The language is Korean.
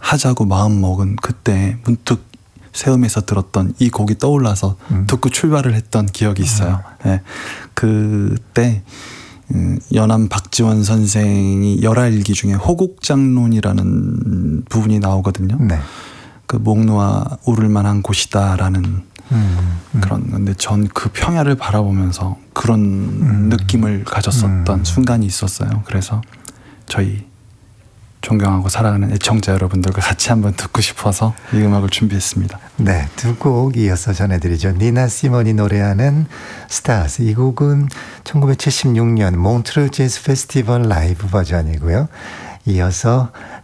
하자고 마음먹은 그때 문득 세움에서 들었던 이 곡이 떠올라서 듣고 출발을 했던 기억이 있어요. 네. 그때 연암 박지원 선생이 열하일기 중에 호곡장론이라는 부분이 나오거든요. 네. 그 목 놓아 울을 만한 곳이다라는 그런 건데 전 그 평야를 바라보면서 그런 느낌을 가졌었던 순간이 있었어요. 그래서 저희 존경하고 사랑하는 애청자 여러분들과 같이 한번 듣고 싶어서 이 음악을 준비했습니다. 네, 두 곡 이어서 전해드리죠. 니나 시몬이 노래하는 스타즈. 이 곡은 1976년 몬트르 재즈 페스티벌 라이브 버전이고요. 이어서